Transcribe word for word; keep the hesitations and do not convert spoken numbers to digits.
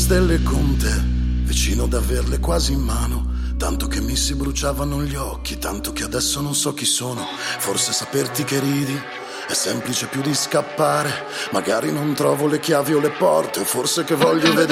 stelle con te, vicino ad averle quasi in mano. Tanto che mi si bruciavano gli occhi, tanto che adesso non so chi sono. Forse saperti che ridi è semplice più di scappare. Magari non trovo le chiavi o le porte, o forse che voglio vedere